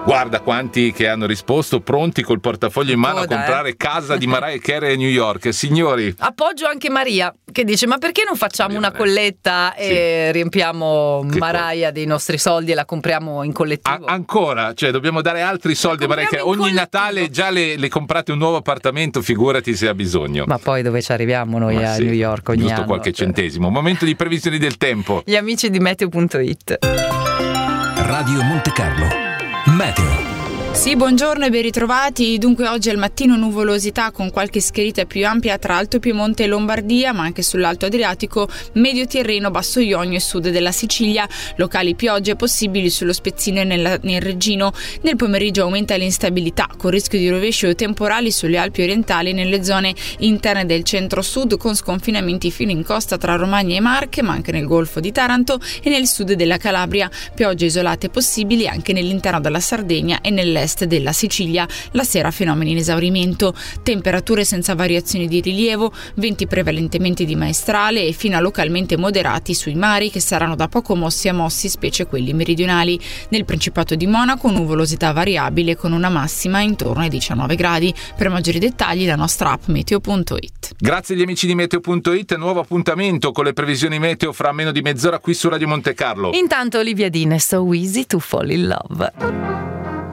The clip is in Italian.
Guarda quanti che hanno risposto, pronti col portafoglio in mano a comprare casa di Mariah Carey a New York. Signori, appoggio anche Maria che dice: ma perché non facciamo una colletta e riempiamo Mariah dei nostri soldi e la compriamo in collettivo? Ancora, cioè dobbiamo dare altri soldi a Mariah Carey. Ogni Natale già le comprate un nuovo appartamento, figurati se ha bisogno. Ma poi dove ci arriviamo noi a New York ogni giusto anno? Qualche centesimo. Momento di previsioni del tempo. Gli amici di Meteo.it. Radio Monte Carlo Meteo. Sì, buongiorno e ben ritrovati. Dunque oggi al mattino nuvolosità con qualche schiarita più ampia tra Alto Piemonte e Lombardia, ma anche sull'Alto Adriatico, Medio Tirreno, Basso Ionio e sud della Sicilia. Locali piogge possibili sullo Spezzino e nel Reggino. Nel pomeriggio aumenta l'instabilità con rischio di rovescio e temporali sulle Alpi orientali e nelle zone interne del centro-sud, con sconfinamenti fino in costa tra Romagna e Marche, ma anche nel Golfo di Taranto e nel sud della Calabria. Piogge isolate possibili anche nell'interno della Sardegna e nell'est della Sicilia. La sera fenomeni in esaurimento, temperature senza variazioni di rilievo, venti prevalentemente di maestrale e fino a localmente moderati sui mari che saranno da poco mossi a mossi, specie quelli meridionali. Nel Principato di Monaco nuvolosità variabile con una massima intorno ai 19 gradi. Per maggiori dettagli la nostra app Meteo.it. Grazie agli amici di Meteo.it, nuovo appuntamento con le previsioni meteo fra meno di mezz'ora qui su Radio Monte Carlo. Intanto Olivia Dine, So Easy to Fall in Love.